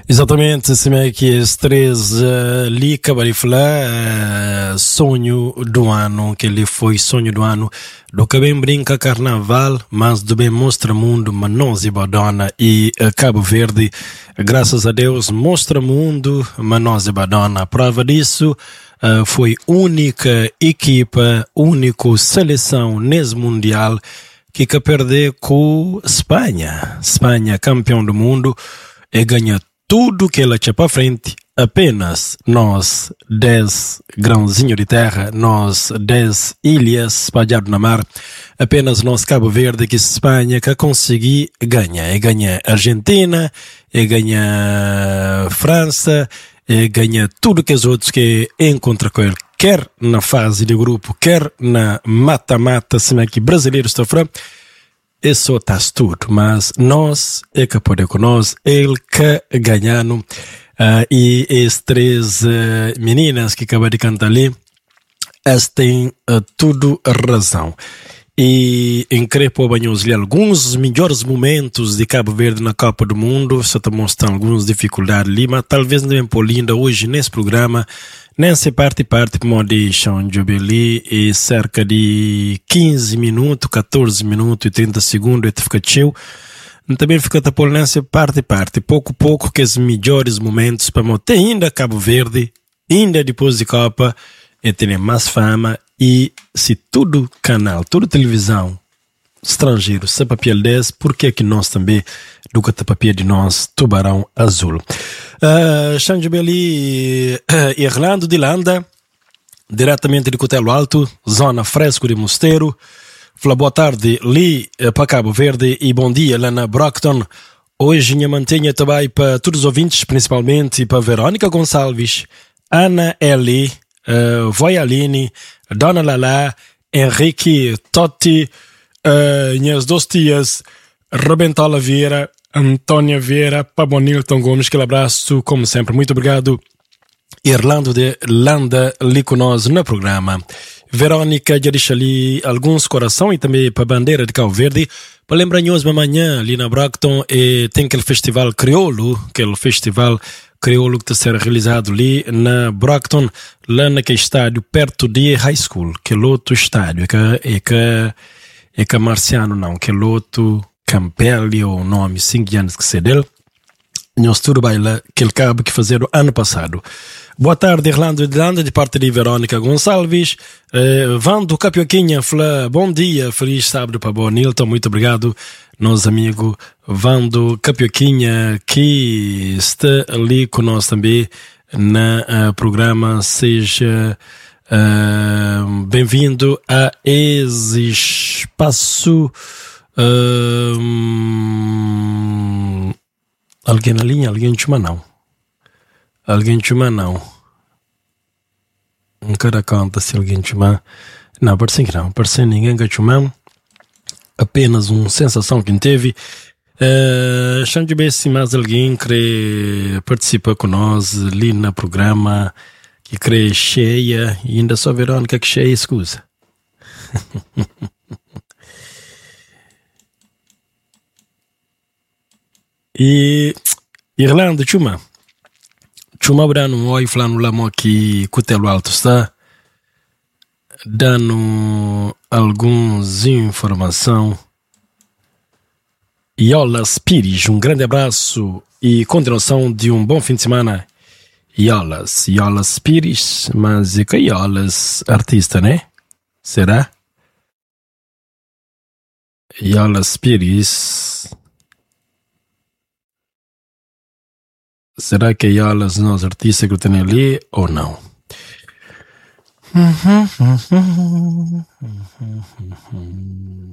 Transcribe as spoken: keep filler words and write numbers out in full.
Exatamente, se é que esses três uh, ali acabam de falar, uh, sonho do ano, que ele foi sonho do ano, do que bem brinca carnaval, mas do bem mostra mundo, Manos e Badona e uh, Cabo Verde, graças a Deus, mostra mundo, Manos e Badona. A prova disso uh, foi única equipa, único seleção nesse mundial que quer perder com Espanha. Espanha, campeão do mundo, e ganha tudo que ela tinha para frente, apenas nós, dez grãozinhos de terra, nós, dez ilhas espalhadas na mar, apenas nós, Cabo Verde, que Espanha, que consegui ganhar. E ganha Argentina, e ganha França, e ganha tudo que os outros que encontram com ele, quer na fase de grupo, quer na mata-mata, se é que brasileiros estão falando. Isso está tudo, mas nós é que pode com nós, ele que ganhando, uh, e as três uh, meninas que acabam de cantar ali, elas têm uh, tudo razão. E em Crepo banhos ali alguns melhores momentos de Cabo Verde na Copa do Mundo, só te mostrando algumas dificuldades ali, mas talvez não é por linda hoje nesse programa, nessa parte parte como de Chão Jubili e cerca de quinze minutos, catorze minutos e trinta segundos e fica chill. Também fica por nessa parte parte, pouco pouco que os melhores momentos para ter ainda Cabo Verde, ainda depois de Copa, e ter mais fama. E se tudo canal, tudo televisão estrangeiro, se papel desse, por que que nós também do que papel de nós, Tubarão Azul? Uh, Xanjubeli, uh, Irlanda de Landa, diretamente de Cotelo Alto, zona fresco de Mosteiro. Fala boa tarde, ali uh, para Cabo Verde e bom dia lá na Brockton. Hoje minha mantenha também para todos os ouvintes, principalmente para Verônica Gonçalves, Ana Eli, uh, Voyaline, Dona Lala, Henrique Totti, uh, minhas duas tias, Rebentola Vieira, Antônia Vieira, Pabonilton Gomes, aquele abraço, como sempre, muito obrigado. Irlanda de Landa, ali com nós no programa. Verônica já deixa ali alguns coração e também para a bandeira de Cabo Verde. Para lembrar-nos amanhã ali na Brockton, e tem aquele festival crioulo, aquele festival crioulo que está a ser realizado ali na Brockton, lá naquele estádio perto de High School, que é outro estádio, é que é que é que Marciano não, que é outro Campelli ou nome cinco anos que se dele. Nós tudo vai lá, que ele acaba que fazer o ano passado. Boa tarde, Irlanda de Irlanda, de parte de Verônica Gonçalves. Uh, Vando Capioquinha, fala, bom dia, feliz sábado para Bonilton, muito obrigado, nosso amigo Vando Capioquinha, que está ali com nós também no uh, programa. Seja uh, bem-vindo a esse espaço. Uh, alguém na linha? Alguém te chama não? Alguém te chama não? Não quero conta se alguém te chama. Não, parece que não. Parece que ninguém quer te chamar. Apenas uma sensação que teve. Uh, Deixa eu ver se mais alguém quer participar com nós ali no programa que crê cheia. E ainda só Verônica que cheia, escusa. E Irlanda, chuma. Chuma brano um oi falando lá que Cotelo Alto está dando algumas informação. Iolas Pires, um grande abraço e continuação de um bom fim de semana. Iolas, Iolas Pires, mas é que Iolas artista, né? Será? Iolas Pires. Será que elas nós artistas que tem ali ou não?